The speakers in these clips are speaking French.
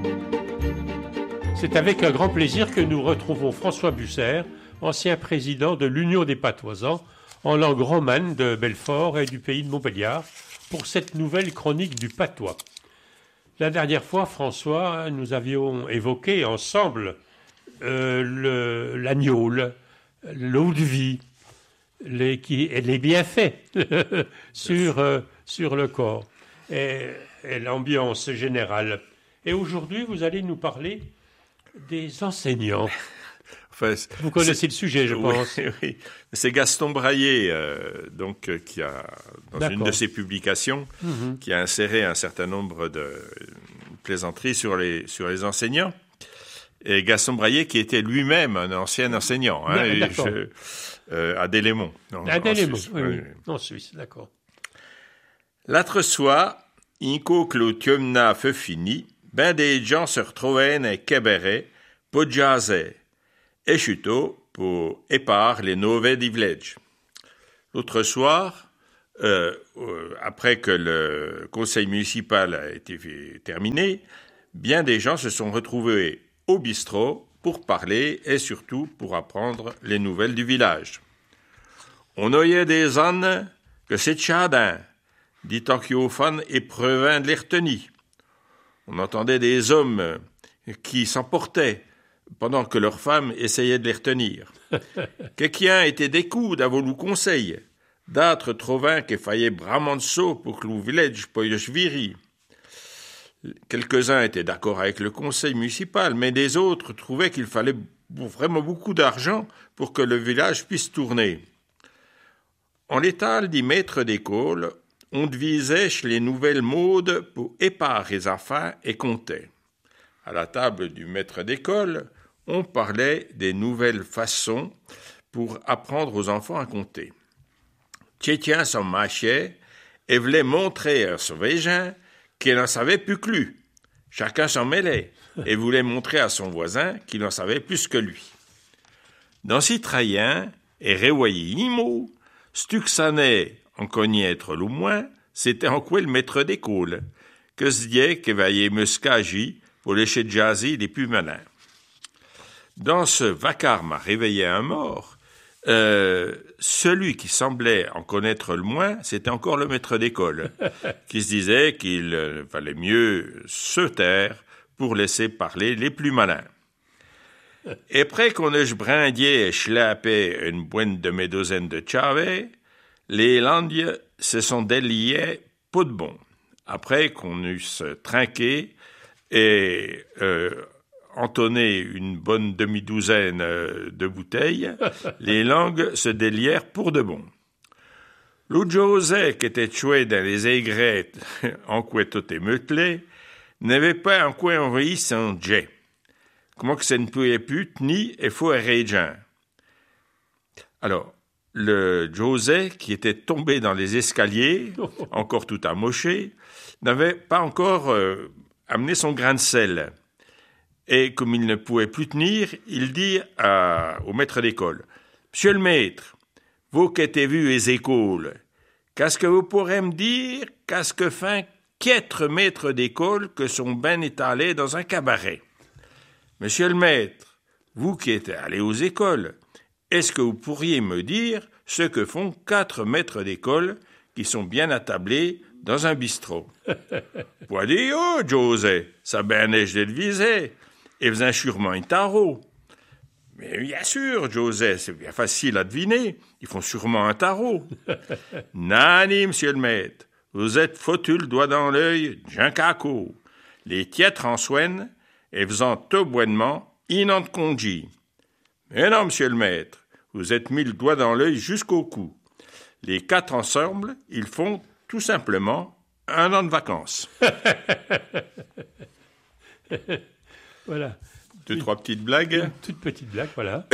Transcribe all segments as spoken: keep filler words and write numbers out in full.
C'est avec un grand plaisir que nous retrouvons François Bucer, ancien président de l'Union des Patoisans, en langue romane de Belfort et du pays de Montbéliard, pour cette nouvelle chronique du patois. La dernière fois, François, nous avions évoqué ensemble euh, le, l'agnole, l'eau de vie, les, qui, et les bienfaits sur, euh, sur le corps et, et l'ambiance générale. Et aujourd'hui, vous allez nous parler des enseignants. Enfin, vous connaissez le sujet, je oui, pense. Oui. C'est Gaston Brailler, euh, donc, euh, qui a, dans D'accord. une de ses publications, mm-hmm. qui a inséré un certain nombre de plaisanteries sur les, sur les enseignants. Et Gaston Brailler, qui était lui-même un ancien enseignant, hein, et je, euh, à Delémont. En, à Delémont, oui, oui, oui. En Suisse, d'accord. L'autre soir, inco que le tiomna fut fini, ben des gens se retrouvaient dans un cabaret pour jaser. Et chuto pour épar les novés du village. L'autre soir, euh, euh, après que le conseil municipal a été terminé, bien des gens se sont retrouvés au bistrot pour parler et surtout pour apprendre les nouvelles du village. On oyait des ânes que c'est chadin, dit Anchiophone et Previn de l'Ertenie. On entendait des hommes qui s'emportaient pendant que leurs femmes essayaient de les retenir. Quelqu'un était des coudes à vos conseils. D'autres trouvaient qu'il fallait bramant de saut pour que le village poche viri. Quelques-uns étaient d'accord avec le conseil municipal, mais des autres trouvaient qu'il fallait vraiment beaucoup d'argent pour que le village puisse tourner. En l'étal dit maître d'école, on devisait chez les nouvelles modes pour éparer les affaires et compter. À la table du maître d'école, on parlait des nouvelles façons pour apprendre aux enfants à compter. Tchétien s'en mâchait et voulait montrer à son végin qu'il n'en savait plus que lui. Chacun s'en mêlait et voulait montrer à son voisin qu'il en savait plus que lui. Dans Citrayen et Rewayi Imo, Stuxanet en connaître le moins, c'était en quoi le maître d'école, que se disait qu'il vaillait Muscagi pour lécher de jazzy les plus malins. Dans ce vacarme à réveiller un mort, euh, celui qui semblait en connaître le moins, c'était encore le maître d'école, qui se disait qu'il euh, fallait mieux se taire pour laisser parler les plus malins. Et après qu'on ait brindié et schlappé une bonne demi-douzaine de chaves, les landies se sont déliées pas de bon. Après qu'on eusse trinqué et euh, entonné une bonne demi-douzaine euh, de bouteilles, les langues se délièrent pour de bon. L'autre José, qui était tué dans les aigrettes en quoi tout est meutelé, n'avait pas en quoi envahi son jet. Comment que ça ne pouvait plus tenir et faut régent. Alors, le José, qui était tombé dans les escaliers, encore tout amoché, n'avait pas encore euh, amené son grain de sel. Et comme il ne pouvait plus tenir, il dit à, au maître d'école, « Monsieur le maître, vous qui avez vu les écoles, qu'est-ce que vous pourrez me dire, qu'est-ce que fait quatre maîtres d'école que sont ben étalés dans un cabaret? Monsieur le maître, vous qui êtes allé aux écoles, est-ce que vous pourriez me dire ce que font quatre maîtres d'école qui sont bien attablés dans un bistrot? » Point dit, « Oh, José, ça ben neige de le viser. Et faisant sûrement un tarot. » « Mais bien sûr, José, c'est bien facile à deviner. Ils font sûrement un tarot. »« Nani, monsieur le maître, vous êtes foutu le doigt dans l'œil d'un caco. Les tiètres en soignent et faisant tout bonnement, inant de congi. »« Mais non, monsieur le maître, vous êtes mis le doigt dans l'œil jusqu'au cou. Les quatre ensemble, ils font tout simplement un an de vacances. » Voilà. Deux, une, trois petites blagues. Une toute petite blague, voilà.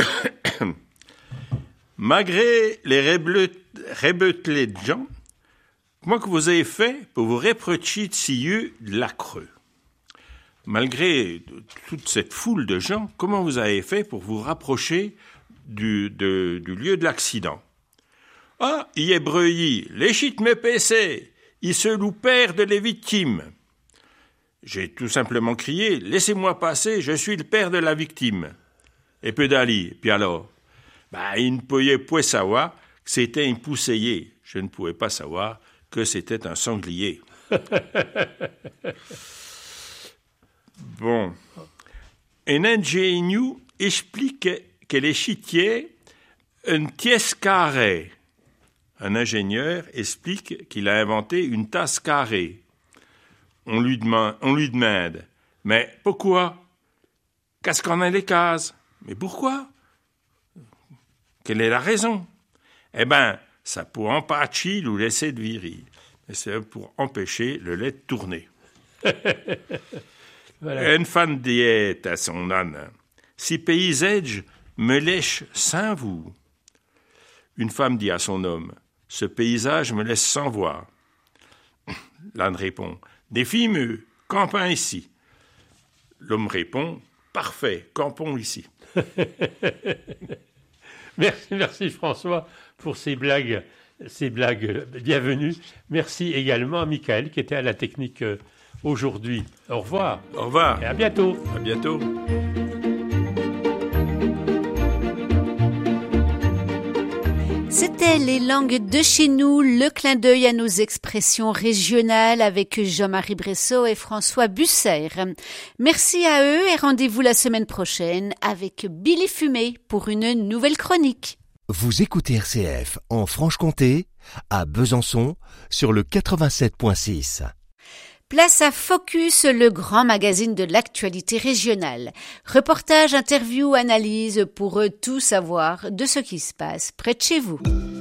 Malgré les rebeutelés de gens, comment que vous avez fait pour vous reprocher de scieux de l'accreux? Malgré toute cette foule de gens, comment vous avez fait pour vous rapprocher du, de, du lieu de l'accident? Ah, il est breuilli, les chites me paissaient, ils se loupèrent de les victimes. J'ai tout simplement crié « Laissez-moi passer, je suis le père de la victime !» Et peu d'Ali, puis alors bah, il ne pouvait pas savoir que c'était un pousseiller. Je ne pouvais pas savoir que c'était un sanglier. Bon. Un ingénieux explique que les chitiers une pièce carrée. Un ingénieur explique qu'il a inventé une tasse carrée. On lui demande, on lui demande mais pourquoi? Qu'est-ce qu'on a les cases? Mais pourquoi? Quelle est la raison? Eh bien, ça pour empêcher ou laisser de virer. C'est pour empêcher le lait de tourner. Voilà. Une femme dit à son âne, si pays edge me lèche sans vous. Une femme dit à son homme, ce paysage me laisse sans voix. L'âne répond, des filles, campons ici. L'homme répond, parfait, campons ici. Merci, merci François pour ces blagues, ces blagues bienvenues. Merci également à Michael qui était à la technique aujourd'hui. Au revoir. Au revoir. Et à bientôt. À bientôt. C'était les langues de chez nous, le clin d'œil à nos expressions régionales avec Jean-Marie Bressot et François Busser. Merci à eux et rendez-vous la semaine prochaine avec Billy Fumé pour une nouvelle chronique. Vous écoutez R C F en Franche-Comté, à Besançon, sur le quatre-vingt-sept virgule six. Place à Focus, le grand magazine de l'actualité régionale. Reportage, interview, analyse pour tout savoir de ce qui se passe près de chez vous.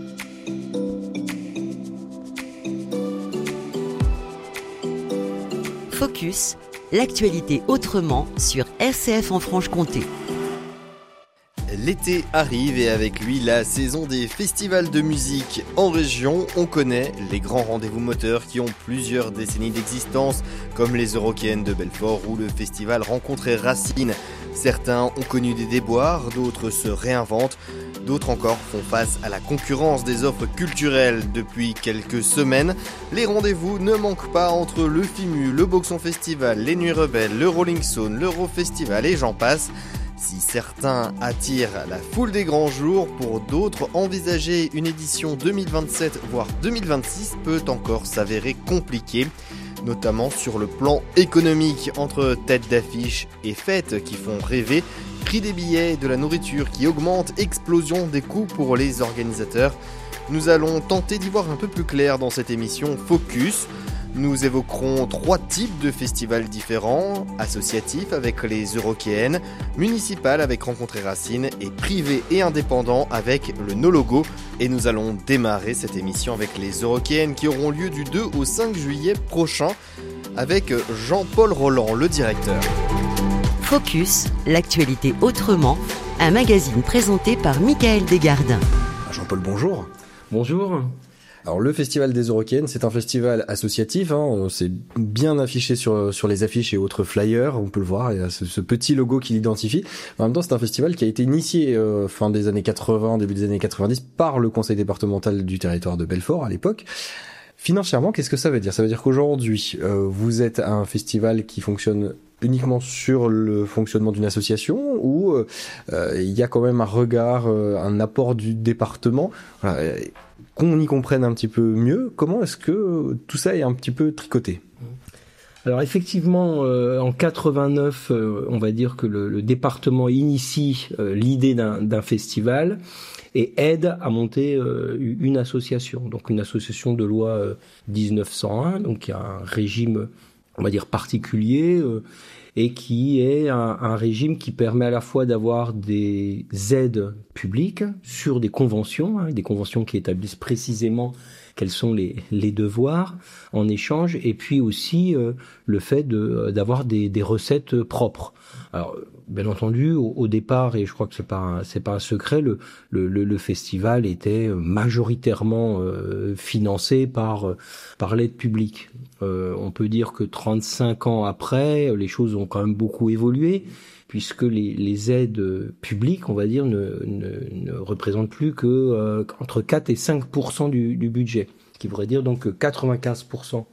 Focus, l'actualité autrement sur R C F en Franche-Comté. L'été arrive et avec lui la saison des festivals de musique en région. On connaît les grands rendez-vous moteurs qui ont plusieurs décennies d'existence, comme les Eurokéennes de Belfort ou le festival Rencontres et Racines. Certains ont connu des déboires, d'autres se réinventent, d'autres encore font face à la concurrence des offres culturelles. Depuis quelques semaines, les rendez-vous ne manquent pas entre le FIMU, le Boxon Festival, les Nuits Rebelles, le Rolling Stone, l'Eurofestival et j'en passe. Si certains attirent la foule des grands jours, pour d'autres, envisager une édition deux mille vingt-sept voire deux mille vingt-six peut encore s'avérer compliqué, notamment sur le plan économique, entre têtes d'affiche et fêtes qui font rêver, prix des billets, de la nourriture qui augmente, explosion des coûts pour les organisateurs. Nous allons tenter d'y voir un peu plus clair dans cette émission Focus. Nous évoquerons trois types de festivals différents, associatifs avec les Eurokéennes, municipal avec Rencontres et Racines et privé et indépendant avec le No-Logo. Et nous allons démarrer cette émission avec les Eurokéennes qui auront lieu du deux au cinq juillet prochain avec Jean-Paul Roland, le directeur. Focus, l'actualité autrement, un magazine présenté par Michael Desgardins. Jean-Paul, bonjour. Bonjour. Alors le Festival des Eurokéennes, c'est un festival associatif, hein, c'est bien affiché sur sur les affiches et autres flyers, on peut le voir, il y a ce, ce petit logo qui l'identifie. En même temps, c'est un festival qui a été initié euh, fin des années quatre-vingts, début des années quatre-vingt-dix par le conseil départemental du territoire de Belfort à l'époque. Financièrement, qu'est-ce que ça veut dire? Ça veut dire qu'aujourd'hui, euh, vous êtes un festival qui fonctionne uniquement sur le fonctionnement d'une association ou euh, il y a quand même un regard, euh, un apport du département, voilà, qu'on y comprenne un petit peu mieux. Comment est-ce que tout ça est un petit peu tricoté? Alors effectivement, euh, en quatre-vingt-neuf, euh, on va dire que le, le département initie euh, l'idée d'un, d'un festival et aide à monter euh, une association. Donc une association de loi euh, dix-neuf cent un, donc il y a un régime, on va dire, particulier euh, et qui est un, un régime qui permet à la fois d'avoir des aides publiques sur des conventions, hein, des conventions qui établissent précisément quels sont les, les devoirs en échange, et puis aussi euh, le fait de, d'avoir des, des recettes propres. Alors, bien entendu, au, au départ, et je crois que c'est pas c'est pas un secret, le, le, le festival était majoritairement euh, financé par par l'aide publique. Euh, on peut dire que trente-cinq ans après, les choses ont quand même beaucoup évolué, puisque les, les aides publiques, on va dire, ne, ne, ne représentent plus que euh, entre quatre et cinq pour cent du, du budget, ce qui voudrait dire donc que quatre-vingt-quinze pour cent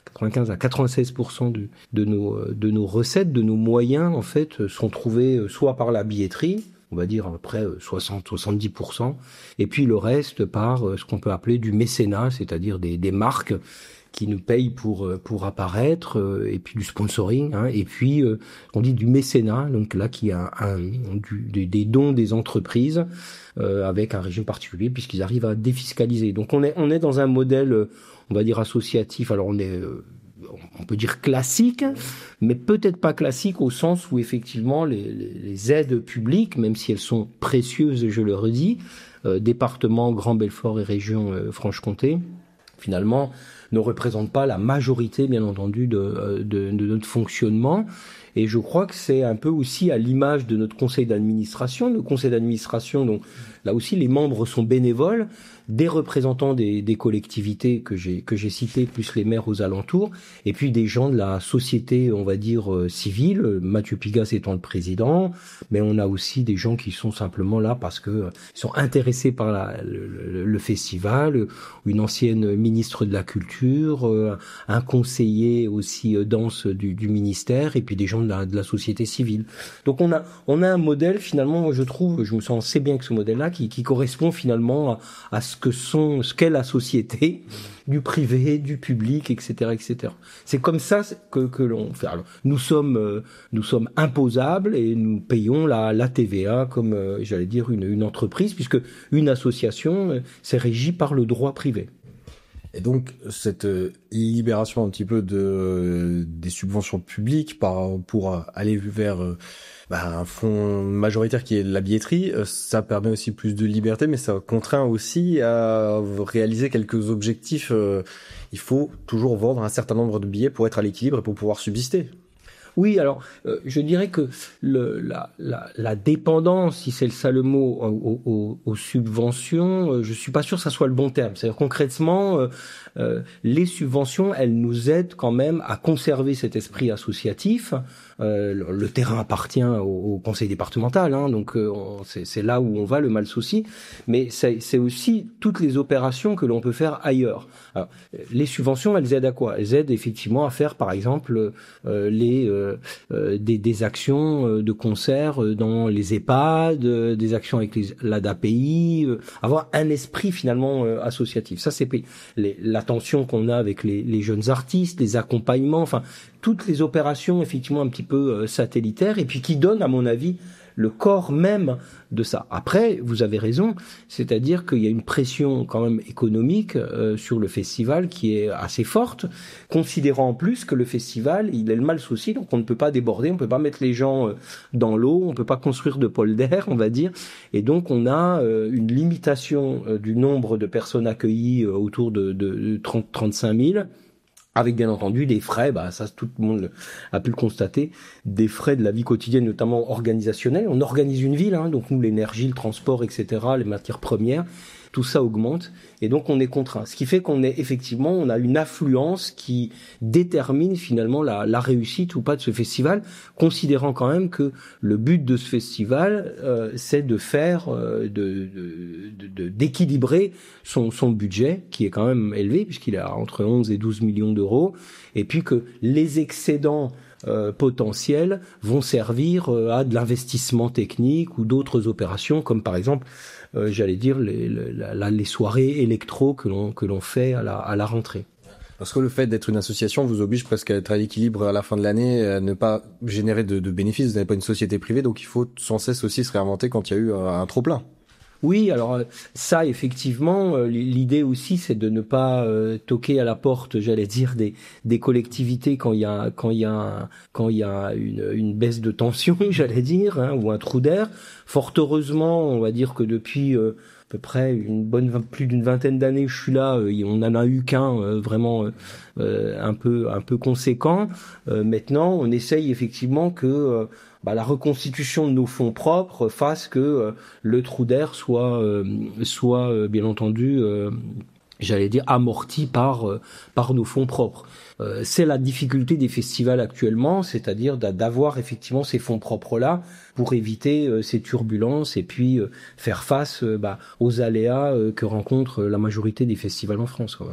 quatre-vingt-quinze à quatre-vingt-seize pour cent de, de nos de nos recettes, de nos moyens en fait sont trouvés soit par la billetterie, on va dire à peu près soixante à soixante-dix pour cent, et puis le reste par ce qu'on peut appeler du mécénat, c'est-à-dire des, des marques qui nous payent pour pour apparaître, et puis du sponsoring, hein, et puis euh, on dit du mécénat, donc là qui a un, un du, des, des dons des entreprises euh, avec un régime particulier puisqu'ils arrivent à défiscaliser. Donc on est on est dans un modèle, on va dire associatif. Alors on est euh, on peut dire classique, mais peut-être pas classique au sens où effectivement les, les, les aides publiques, même si elles sont précieuses, je le redis, euh, département Grand Belfort et région euh, Franche-Comté, finalement ne représentent pas la majorité, bien entendu, de, de, de notre fonctionnement. Et je crois que c'est un peu aussi à l'image de notre conseil d'administration. Le conseil d'administration, donc là aussi, les membres sont bénévoles, des représentants des, des collectivités que j'ai que j'ai citées, plus les maires aux alentours, et puis des gens de la société, on va dire euh, civile. Mathieu Pigas étant le président, mais on a aussi des gens qui sont simplement là parce que euh, ils sont intéressés par la, le, le, le festival. Une ancienne ministre de la Culture, euh, un conseiller aussi euh, danse du, du ministère, et puis des gens de la, de la société civile. Donc on a on a un modèle finalement, moi je trouve, je me sens assez bien avec ce modèle-là, qui, qui correspond finalement à, à ce que sont, ce qu'est la société, du privé, du public, et cetera, et cetera. C'est comme ça que que l'on fait. Alors, nous sommes euh, nous sommes imposables et nous payons la la T V A comme euh, j'allais dire une une entreprise, puisque une association euh, c'est régi par le droit privé. Et donc cette euh, libération un petit peu de euh, des subventions publiques par pour aller vers euh, bah, un fonds majoritaire qui est la billetterie, euh, ça permet aussi plus de liberté, mais ça contraint aussi à réaliser quelques objectifs. Euh, il faut toujours vendre un certain nombre de billets pour être à l'équilibre et pour pouvoir subsister. Oui, alors euh, je dirais que le, la, la, la dépendance, si c'est ça le mot, aux, aux, aux subventions, euh, je suis pas sûr que ça soit le bon terme. C'est-à-dire concrètement, euh, euh, les subventions, elles nous aident quand même à conserver cet esprit associatif. Euh, le, le terrain appartient au, au conseil départemental, hein, donc euh, on, c'est, c'est là où on va, le mal souci. Mais c'est, c'est aussi toutes les opérations que l'on peut faire ailleurs. Alors, les subventions, elles aident à quoi? Elles aident effectivement à faire, par exemple, euh, les euh, euh, des, des actions de concert dans les EHPAD, euh, des actions avec les, l'A D A P I, euh, avoir un esprit finalement euh, associatif. Ça, c'est les, l'attention qu'on a avec les, les jeunes artistes, les accompagnements, enfin toutes les opérations effectivement un petit peu euh, satellitaires, et puis qui donnent, à mon avis, le corps même de ça. Après, vous avez raison, c'est-à-dire qu'il y a une pression quand même économique euh, sur le festival qui est assez forte, considérant en plus que le festival, il est le mal souci, donc on ne peut pas déborder, on ne peut pas mettre les gens euh, dans l'eau, on ne peut pas construire de polder, on va dire, et donc on a euh, une limitation euh, du nombre de personnes accueillies euh, autour de, de, de trente à trente-cinq mille, avec bien entendu des frais, bah ça tout le monde a pu le constater, des frais de la vie quotidienne, notamment organisationnels. On organise une ville, hein, donc nous l'énergie, le transport, et cetera, les matières premières, tout ça augmente, et donc on est contraint. Ce qui fait qu'on est effectivement, on a une affluence qui détermine finalement la, la réussite ou pas de ce festival, considérant quand même que le but de ce festival, euh, c'est de faire, euh, de, de, de, d'équilibrer son, son budget, qui est quand même élevé, puisqu'il est entre onze et douze millions d'euros, et puis que les excédents Euh, potentiels vont servir euh, à de l'investissement technique ou d'autres opérations, comme par exemple, euh, j'allais dire, les, les, les soirées électro que l'on, que l'on fait à la, à la rentrée. Parce que le fait d'être une association vous oblige presque à être à l'équilibre à la fin de l'année, à ne pas générer de, de bénéfices. Vous n'avez pas une société privée, donc il faut sans cesse aussi se réinventer quand il y a eu un trop-plein. Oui, alors ça, effectivement, l'idée aussi, c'est de ne pas euh, toquer à la porte, j'allais dire, des, des collectivités quand il y a quand il y a quand il y a une, une baisse de tension, j'allais dire, hein, ou un trou d'air. Fort heureusement, on va dire que depuis euh, à peu près une bonne plus d'une vingtaine d'années, je suis là, euh, on en a eu qu'un euh, vraiment euh, un peu un peu conséquent. Euh, maintenant, on essaye effectivement que euh, bah, la reconstitution de nos fonds propres fasse que euh, le trou d'air soit, euh, soit euh, bien entendu, euh, j'allais dire, amorti par, euh, par nos fonds propres. Euh, c'est la difficulté des festivals actuellement, c'est-à-dire d'avoir effectivement ces fonds propres-là pour éviter euh, ces turbulences et puis euh, faire face euh, bah, aux aléas euh, que rencontre la majorité des festivals en France, quoi.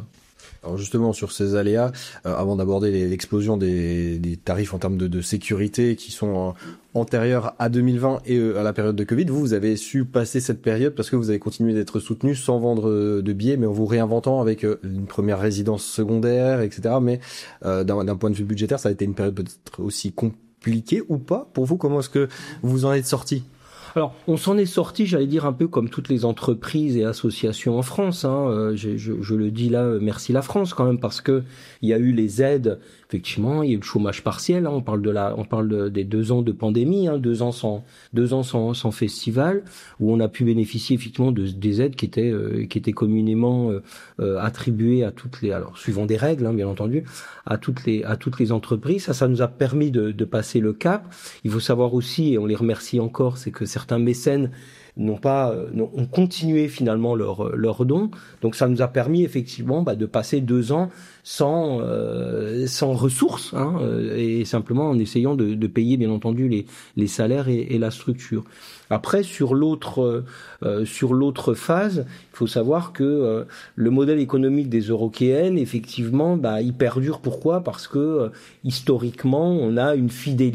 Alors justement sur ces aléas, euh, avant d'aborder l'explosion des, des tarifs en termes de, de sécurité qui sont euh, antérieurs à deux mille vingt et euh, à la période de Covid, vous, vous avez su passer cette période parce que vous avez continué d'être soutenu sans vendre de billets, mais en vous réinventant avec euh, une première résidence secondaire, et cetera. Mais euh, d'un, d'un point de vue budgétaire, ça a été une période peut-être aussi compliquée ou pas pour vous? Comment est-ce que vous en êtes sorti? Alors, on s'en est sorti, j'allais dire, un peu comme toutes les entreprises et associations en France. Hein. Euh, je, je, je le dis là, merci la France quand même, parce que il y a eu les aides. Effectivement, il y a eu le chômage partiel. Hein. On parle de la, on parle de, des deux ans de pandémie, hein, deux ans sans, deux ans sans, sans festival, où on a pu bénéficier effectivement de des aides qui étaient, euh, qui étaient communément euh, euh, attribuées à toutes les, alors suivant des règles, hein, bien entendu, à toutes les, à toutes les entreprises. Ça, ça nous a permis de, de passer le cap. Il faut savoir aussi, et on les remercie encore, c'est que certains Certains mécènes n'ont pas, ont continué finalement leur leur don. Donc ça nous a permis effectivement bah, de passer deux ans sans euh, sans ressources, hein, et simplement en essayant de, de payer bien entendu les les salaires et, et la structure. Après sur l'autre euh, sur l'autre phase, il faut savoir que euh, le modèle économique des Eurockéennes, effectivement, bah il perdure. Pourquoi? Parce que euh, historiquement, on a une fidélité